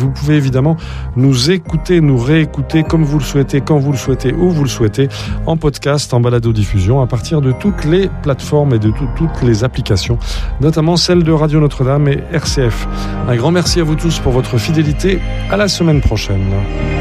vous pouvez évidemment nous écouter, nous réécouter comme vous le souhaitez, quand vous le souhaitez, où vous le souhaitez, en podcast, en balado-diffusion, à partir de toutes les plateformes et de toutes les applications, notamment celle de Radio Notre-Dame et RCF. Un grand merci à vous tous pour votre fidélité. À la semaine prochaine.